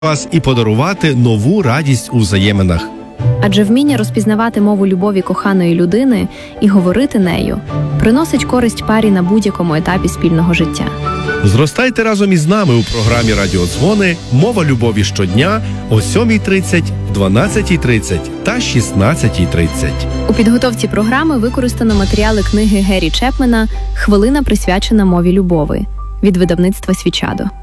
вас і подарувати нову радість у взаєминах. Адже вміння розпізнавати мову любові коханої людини і говорити нею приносить користь парі на будь-якому етапі спільного життя. Зростайте разом із нами у програмі «Радіодзвони. Мова любові щодня» о 7:30, 12:30 та 16:30. У підготовці програми використано матеріали книги Гері Чепмена «Хвилина, присвячена мові любові» від видавництва «Свічадо».